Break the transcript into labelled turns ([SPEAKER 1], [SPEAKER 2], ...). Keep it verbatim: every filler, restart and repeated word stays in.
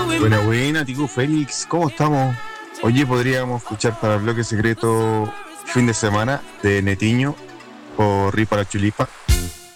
[SPEAKER 1] Buena, buena, Tico Félix, ¿cómo estamos? Oye, podríamos escuchar para el bloque secreto fin de semana de Netiño o Ripa la Chulipa.